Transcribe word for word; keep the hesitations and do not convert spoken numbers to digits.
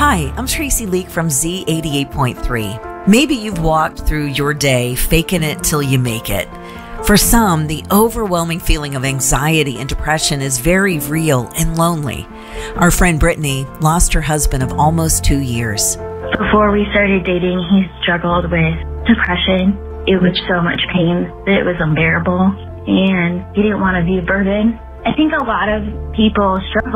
Hi, I'm Tracy Leak from Z eighty-eight point three. Maybe you've walked through your day faking it till you make it. For some, the overwhelming feeling of anxiety and depression is very real and lonely. Our friend Brittany lost her husband of almost two years. Before we started dating, he struggled with depression. It was so much pain that it was unbearable, and he didn't want to be a burden. I think a lot of people struggle